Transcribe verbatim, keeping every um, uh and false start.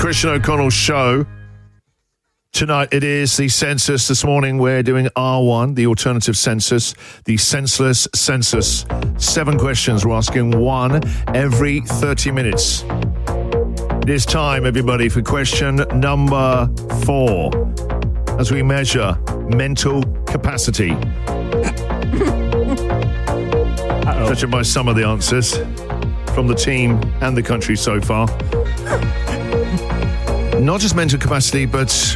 Christian O'Connell show. Tonight it is the census. This morning we're doing R one, the alternative census, the senseless census. Seven questions. We're asking one every thirty minutes. It is time, everybody, for question number four, as we measure mental capacity. Judging by some of the answers from the team and the country so far. Not just mental capacity, but